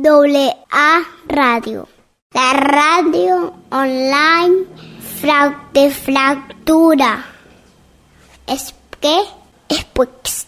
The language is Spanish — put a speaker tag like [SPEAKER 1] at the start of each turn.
[SPEAKER 1] AA Radio. La radio online de fractura. Es que es pues